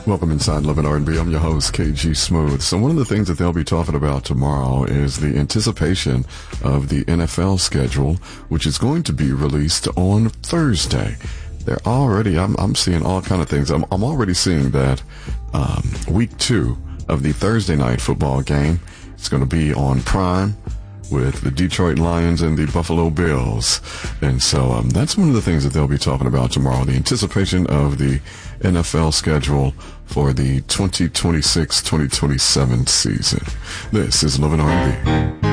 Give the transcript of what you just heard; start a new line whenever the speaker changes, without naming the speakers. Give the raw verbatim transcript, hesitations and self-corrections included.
Welcome inside Love and R and B. I'm your host, K G Smooth. So one of the things that they'll be talking about tomorrow is the anticipation of the N F L schedule, which is going to be released on Thursday. They're already, I'm, I'm seeing all kind of things. I'm, I'm already seeing that um, week two of the Thursday night football game, it's going to be on Prime with the Detroit Lions and the Buffalo Bills. And so um, that's one of the things that they'll be talking about tomorrow, the anticipation of the N F L schedule for the twenty twenty-six twenty twenty-seven season. This is Love and R and B.